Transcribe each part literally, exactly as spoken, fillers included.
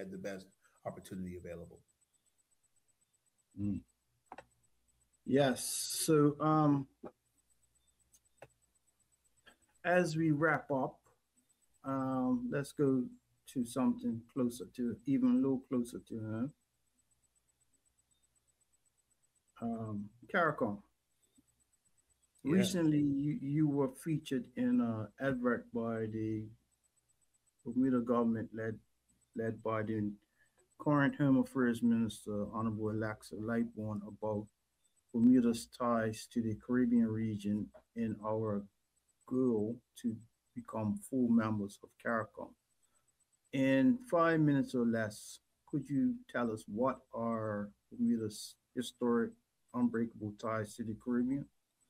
had the best opportunity available. Mm. Yes. So um, as we wrap up, um, let's go to something closer to, even a little closer to him. Um, CARICOM. Yes. Recently, you, you were featured in an advert by the Bermuda government led led by the current Home Affairs Minister, Honorable Alexa Lightbourne, about Bermuda's ties to the Caribbean region in our goal to become full members of CARICOM. In five minutes or less, could you tell us what are Bermuda's historic unbreakable ties to the Caribbean?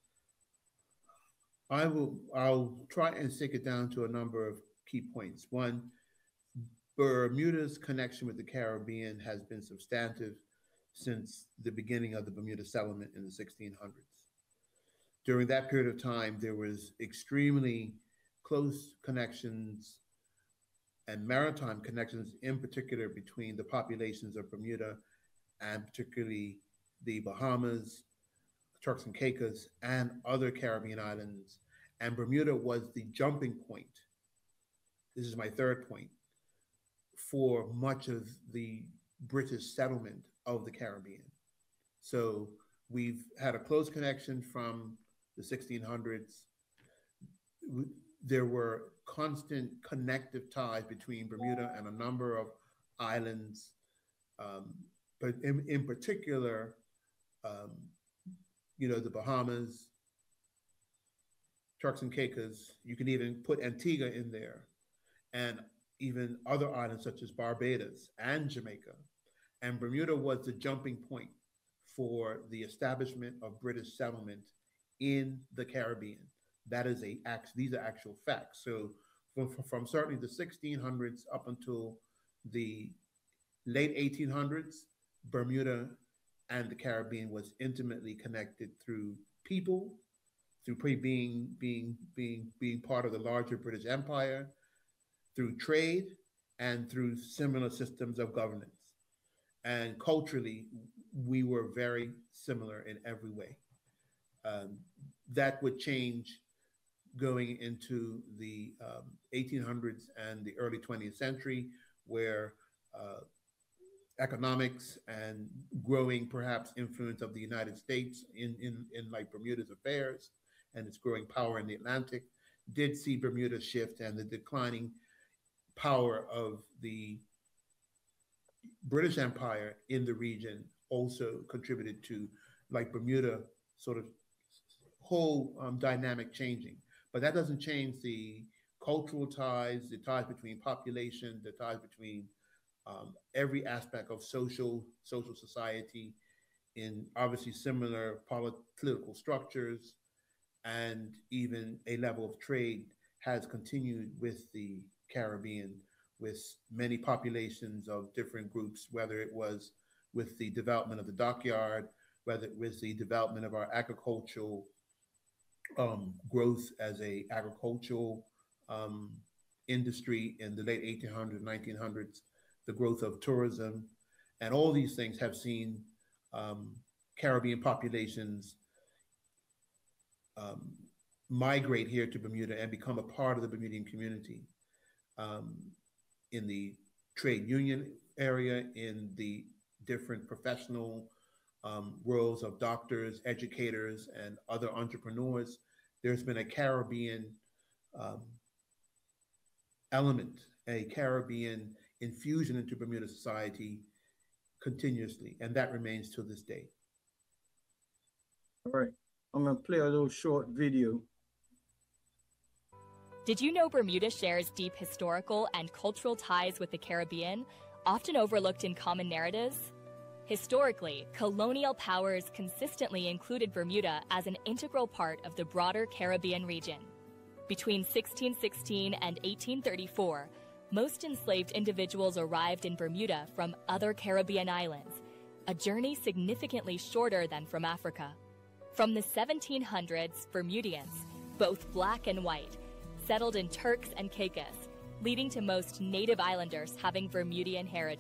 I will, I'll try and stick it down to a number of key points. One, Bermuda's connection with the Caribbean has been substantive since the beginning of the Bermuda settlement in the sixteen hundreds. During that period of time, there was extremely close connections and maritime connections, in particular between the populations of Bermuda and particularly the Bahamas, Turks and Caicos, and other Caribbean islands. And Bermuda was the jumping point. This is my third point, for much of the British settlement of the Caribbean. So we've had a close connection from the sixteen hundreds. There were constant connective ties between Bermuda and a number of islands, um, but in, in particular, um, you know, the Bahamas, Turks and Caicos. You can even put Antigua in there, and even other islands such as Barbados and Jamaica. And Bermuda was the jumping point for the establishment of British settlement in the Caribbean. That is a, these are actual facts. So from, from certainly the sixteen hundreds up until the late eighteen hundreds, Bermuda and the Caribbean was intimately connected through people, through being, being, being, being part of the larger British Empire, through trade, and through similar systems of governance. And culturally, we were very similar in every way. Um, that would change going into the um, eighteen hundreds and the early twentieth century, where uh, economics and growing perhaps influence of the United States in, in, in like Bermuda's affairs and its growing power in the Atlantic did see Bermuda shift, and the declining power of the British Empire in the region also contributed to like Bermuda sort of whole um, dynamic changing. But that doesn't change the cultural ties, the ties between population, the ties between um, every aspect of social, social society in obviously similar political structures, and even a level of trade has continued with the Caribbean, with many populations of different groups, whether it was with the development of the dockyard, whether it was the development of our agricultural um, growth as a agricultural um, industry in the late eighteen hundreds, nineteen hundreds, the growth of tourism, and all these things have seen um, Caribbean populations um, migrate here to Bermuda and become a part of the Bermudian community. Um, in the trade union area, in the different professional um, roles of doctors, educators, and other entrepreneurs, there's been a Caribbean um, element, a Caribbean infusion into Bermuda society continuously, and that remains to this day. All right, I'm gonna play a little short video. Did you know Bermuda shares deep historical and cultural ties with the Caribbean, often overlooked in common narratives? Historically, colonial powers consistently included Bermuda as an integral part of the broader Caribbean region. Between sixteen sixteen and eighteen thirty-four, most enslaved individuals arrived in Bermuda from other Caribbean islands, a journey significantly shorter than from Africa. From the seventeen hundreds, Bermudians, both black and white, settled in Turks and Caicos, leading to most native islanders having Bermudian heritage.